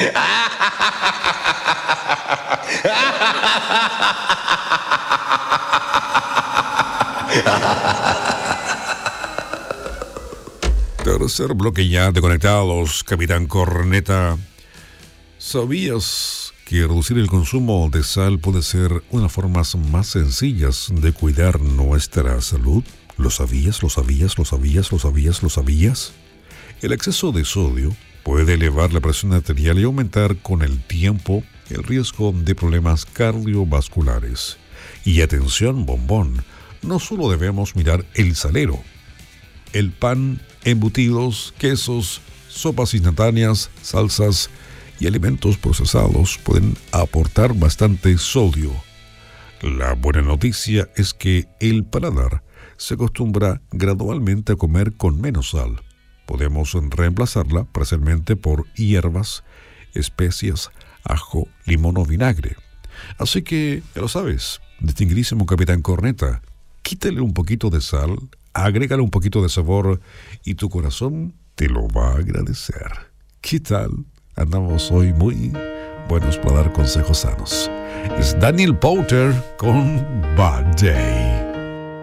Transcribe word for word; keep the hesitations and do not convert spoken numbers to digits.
Tercer bloque ya de Conectados, Capitán Corneta. ¿Sabías que reducir el consumo de sal puede ser una de las formas más sencillas de cuidar nuestra salud? ¿Lo sabías? ¿Lo sabías? ¿Lo sabías? ¿Lo sabías? ¿Lo sabías? El exceso de sodio puede elevar la presión arterial y aumentar con el tiempo el riesgo de problemas cardiovasculares. Y atención, bombón, no solo debemos mirar el salero. El pan, embutidos, quesos, sopas instantáneas, salsas y alimentos procesados pueden aportar bastante sodio. La buena noticia es que el paladar se acostumbra gradualmente a comer con menos sal. Podemos reemplazarla parcialmente por hierbas, especias, ajo, limón o vinagre. Así que, ya lo sabes, distinguidísimo Capitán Corneta, quítale un poquito de sal, agrégale un poquito de sabor y tu corazón te lo va a agradecer. ¿Qué tal? Andamos hoy muy buenos para dar consejos sanos. Es Daniel Powter con Bad Day.